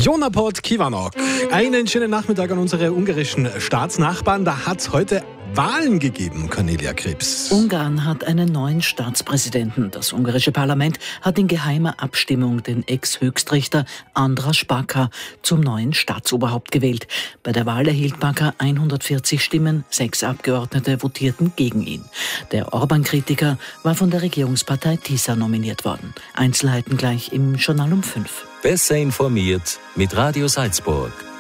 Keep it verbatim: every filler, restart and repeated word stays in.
Jonapod Kivanok. Einen schönen Nachmittag an unsere ungarischen Staatsnachbarn. Da hat es heute Wahlen gegeben, Cornelia Krebs. Ungarn hat einen neuen Staatspräsidenten. Das ungarische Parlament hat in geheimer Abstimmung den Ex-Höchstrichter Andras Baka zum neuen Staatsoberhaupt gewählt. Bei der Wahl erhielt Baka hundertvierzig Stimmen, sechs Abgeordnete votierten gegen ihn. Der Orban-Kritiker war von der Regierungspartei TISA nominiert worden. Einzelheiten gleich im Journal um fünf. Besser informiert mit Radio Salzburg.